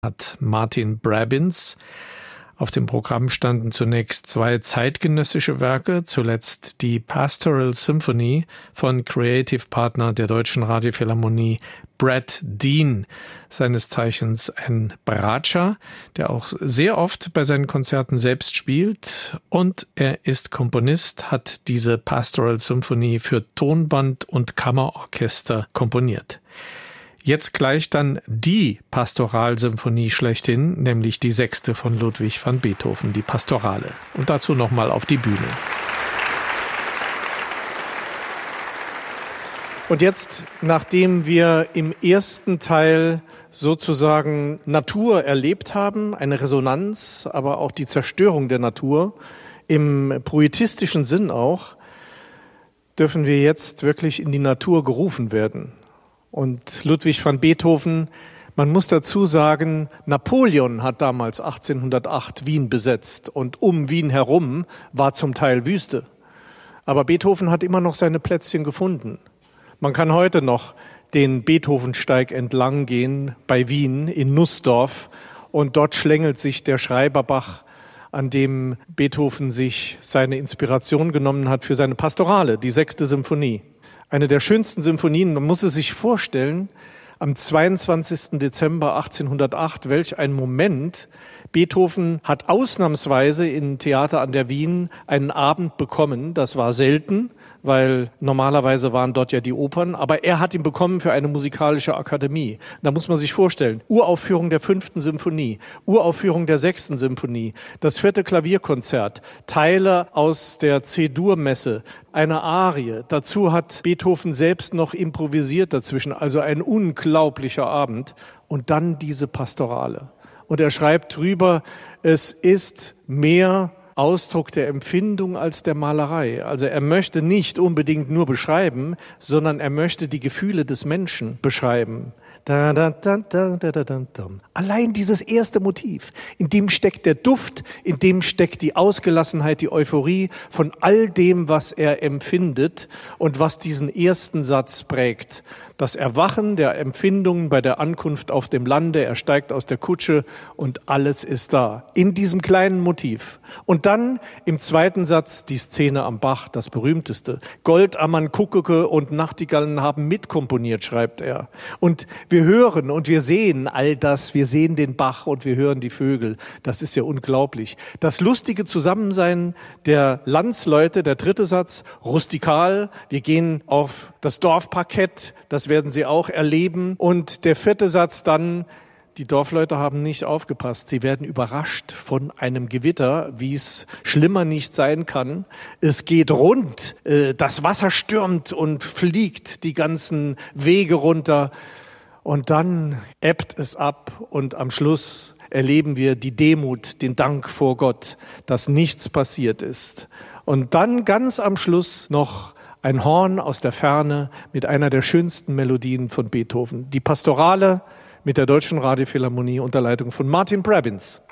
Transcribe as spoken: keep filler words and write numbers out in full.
hat Martin Brabins. Auf dem Programm standen zunächst zwei zeitgenössische Werke, zuletzt die Pastoral Symphony von Creative Partner der Deutschen Radiophilharmonie Brad Dean, seines Zeichens ein Bratscher, der auch sehr oft bei seinen Konzerten selbst spielt, und er ist Komponist, hat diese Pastoral Symphony für Tonband und Kammerorchester komponiert. Jetzt gleich dann die Pastoralsymphonie schlechthin, nämlich die sechste von Ludwig van Beethoven, die Pastorale. Und dazu nochmal auf die Bühne. Und jetzt, nachdem wir im ersten Teil sozusagen Natur erlebt haben, eine Resonanz, aber auch die Zerstörung der Natur, im poetistischen Sinn auch, dürfen wir jetzt wirklich in die Natur gerufen werden. Und Ludwig van Beethoven, man muss dazu sagen, Napoleon hat damals achtzehnhundertacht Wien besetzt und um Wien herum war zum Teil Wüste. Aber Beethoven hat immer noch seine Plätzchen gefunden. Man kann heute noch den Beethovensteig entlang gehen bei Wien in Nussdorf und dort schlängelt sich der Schreiberbach, an dem Beethoven sich seine Inspiration genommen hat für seine Pastorale, die sechste Symphonie. Eine der schönsten Symphonien, man muss es sich vorstellen, am zweiundzwanzigsten Dezember achtzehnhundertacht, welch ein Moment. Beethoven hat ausnahmsweise im Theater an der Wien einen Abend bekommen, das war selten, weil normalerweise waren dort ja die Opern, aber er hat ihn bekommen für eine musikalische Akademie. Da muss man sich vorstellen, Uraufführung der fünften Symphonie, Uraufführung der sechsten Symphonie, das vierte Klavierkonzert, Teile aus der C-Dur-Messe, eine Arie. Dazu hat Beethoven selbst noch improvisiert dazwischen, also ein unglaublicher Abend. Und dann diese Pastorale. Und er schreibt drüber, es ist mehr Ausdruck der Empfindung als der Malerei. Also er möchte nicht unbedingt nur beschreiben, sondern er möchte die Gefühle des Menschen beschreiben. Da, da, da, da, da, da, da. Allein dieses erste Motiv, in dem steckt der Duft, in dem steckt die Ausgelassenheit, die Euphorie von all dem, was er empfindet und was diesen ersten Satz prägt. Das Erwachen der Empfindungen bei der Ankunft auf dem Lande, er steigt aus der Kutsche und alles ist da, in diesem kleinen Motiv. Und dann im zweiten Satz die Szene am Bach, das berühmteste. Goldammer, Kuckucke und Nachtigallen haben mitkomponiert, schreibt er. Und wir hören und wir sehen all das, wir sehen den Bach und wir hören die Vögel. Das ist ja unglaublich. Das lustige Zusammensein der Landsleute, der dritte Satz, rustikal, wir gehen auf das Dorfparkett, das werden Sie auch erleben. Und der vierte Satz dann, die Dorfleute haben nicht aufgepasst. Sie werden überrascht von einem Gewitter, wie es schlimmer nicht sein kann. Es geht rund, das Wasser stürmt und fliegt die ganzen Wege runter. Und dann ebbt es ab und am Schluss erleben wir die Demut, den Dank vor Gott, dass nichts passiert ist. Und dann ganz am Schluss noch ein Horn aus der Ferne mit einer der schönsten Melodien von Beethoven. Die Pastorale mit der Deutschen Radiophilharmonie unter Leitung von Martin Brabins.